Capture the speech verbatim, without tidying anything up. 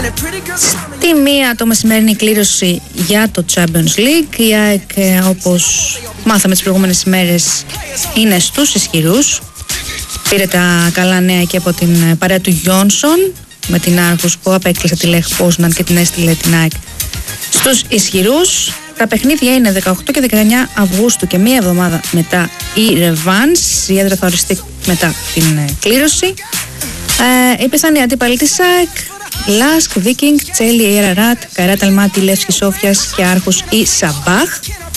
Στη μία το μεσημέρινη κλήρωση για το Champions League. Η ΑΕΚ, όπως μάθαμε τις προηγούμενες ημέρες, είναι στους ισχυρούς. Πήρε τα καλά νέα και από την παρέα του Γιόνσον με την Άρχους που απέκλεισε τη Λεχ Πόσναν και την έστειλε την ΑΕΚ στους ισχυρούς. Τα παιχνίδια είναι δεκαοκτώ και δεκαεννιά Αυγούστου και μία εβδομάδα μετά η ρεβάνς. Η έδρα θα οριστεί μετά την κλήρωση. Ε, Υπήρξαν οι αντίπαλοι της ΑΕΚ: Λάσκ, Βίκινγκ, Τσέλι, Ιεραράτ, Καράτ Αλμάτι, Λεύσκη Σόφιας και Άρχους ή Σαμπάχ.